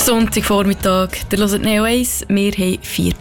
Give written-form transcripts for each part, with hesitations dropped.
Sonntagvormittag, der hört Neo 1. Wir haben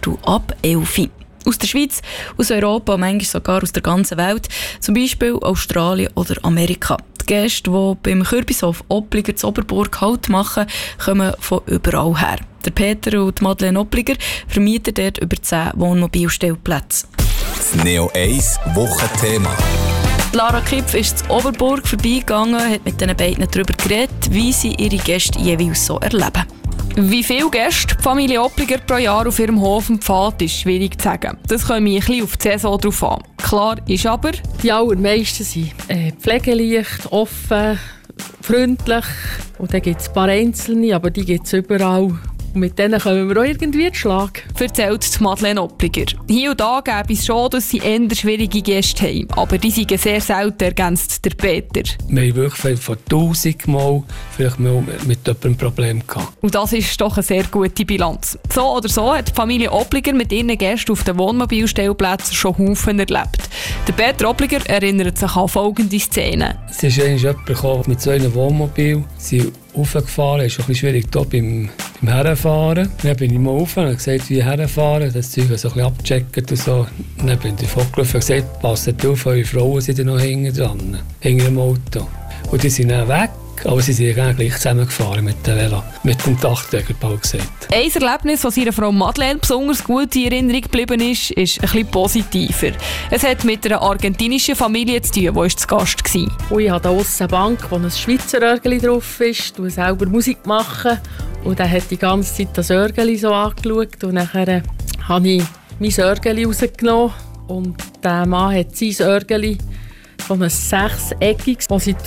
11:04. Aus der Schweiz, aus Europa und manchmal sogar aus der ganzen Welt, zum Beispiel Australien oder Amerika. Die Gäste, die beim Kürbishof Oppliger zu Oberburg Halt machen, kommen von überall her. Der Peter und Madeleine Oppliger vermieten dort über 10 Wohnmobilstellplätze. Das Neo 1 Wochenthema. Lara Kipf ist zu Oberburg vorbeigegangen, hat mit den beiden darüber geredet, wie sie ihre Gäste jeweils so erleben. Wie viele Gäste die Familie Oppliger pro Jahr auf ihrem Hof empfängt, ist schwierig zu sagen. Das kommt ein bisschen auf die Saison drauf an. Klar ist aber, die allermeisten sind pflegeleicht, offen, freundlich. Und dann gibt es ein paar Einzelne, aber die gibt es überall. Und mit denen kommen wir auch irgendwie in Schlag. Erzählt Madeleine Oppliger. Hier und da gäbe es schon, dass sie eher schwierige Gäste haben. Aber die sind sehr selten, ergänzt der Peter. Wir haben wirklich von 1000 Mal vielleicht mal mit jemandem ein Problem gehabt. Und das ist doch eine sehr gute Bilanz. So oder so hat die Familie Oppliger mit ihren Gästen auf den Wohnmobilstellplätzen schon Haufen erlebt. Der Peter Oppliger erinnert sich an folgende Szene. Es ist eigentlich jemand gekommen mit so einem Wohnmobil. Sie sind raufgefahren, es ist ein bisschen schwierig hier beim Herfahren. Dann bin ich mal rauf und habe gesagt, wie herfahren. Das Zeug so ein bisschen abgecheckt und so. Dann bin ich vorgelaufen und gesagt, passt auf, eure Frauen sind noch hinten dran, hinter dem Auto. Und die sind dann weg. Aber sie sind ja gleich zusammengefahren mit dem Velo, mit dem Dachträger, bald gesagt. Ein Erlebnis, das ihrer Frau Madeleine besonders gut in Erinnerung geblieben ist ein bisschen positiver. Es hat mit einer argentinischen Familie zu tun, die zu Gast war. Und ich habe da aussen eine Bank, wo ein Schweizer Örgeli drauf ist, und selber Musik machen. Und dann hat die ganze Zeit das Örgeli so angeschaut. Und nachher habe ich mein Örgeli rausgenommen. Und der Mann hat sein Örgeli, so ein 6-eckiges, wo sie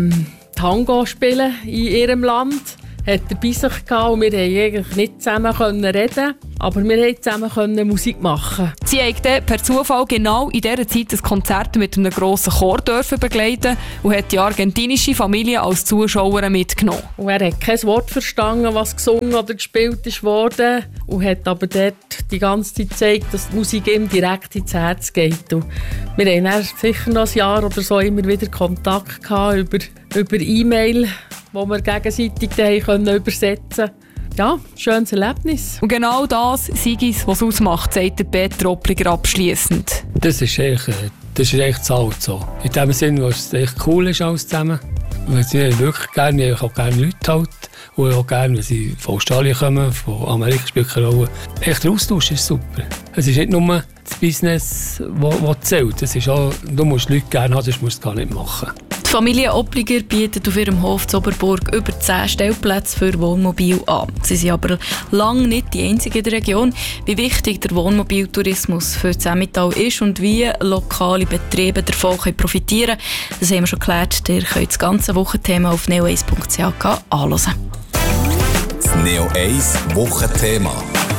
Tango spielen in ihrem Land, hat er bei sich gehabt und wir konnten eigentlich nicht zusammen reden, aber wir konnten zusammen Musik machen. Sie durften per Zufall genau in dieser Zeit ein Konzert mit einem grossen Chor begleiten und hat die argentinische Familie als Zuschauer mitgenommen. Und er hat kein Wort verstanden, was gesungen oder gespielt wurde, und hat aber dort die ganze Zeit gezeigt, dass die Musik ihm direkt ins Herz geht. Und wir haben dann sicher noch ein Jahr oder so immer wieder Kontakt gehabt über E-Mail, wo wir gegenseitig übersetzen konnten. Ja, schönes Erlebnis. Und genau das sei es, was ausmacht, sagt der Peter Oppliger abschliessend. Das ist echt zahlt so. In dem Sinne, was echt cool ist, alles zusammen. Ich wirklich gerne, ich auch gerne Leute halt. Und auch gerne, wenn sie von Australien kommen, von Amerika spielt keine Rolle. Echt der Austausch ist super. Es ist nicht nur das Business, das zählt. Es ist auch, du musst Leute gerne haben, sonst musst du es gar nicht machen. Die Familie Oppliger bietet auf ihrem Hof zu Oberburg über 10 Stellplätze für Wohnmobil an. Sie sind aber lange nicht die einzigen in der Region. Wie wichtig der Wohnmobiltourismus für das Emmental ist und wie lokale Betriebe davon profitieren können, das haben wir schon geklärt. Ihr könnt das ganze Wochenthema auf neo1.ch anhören. Das Neo 1 Wochenthema.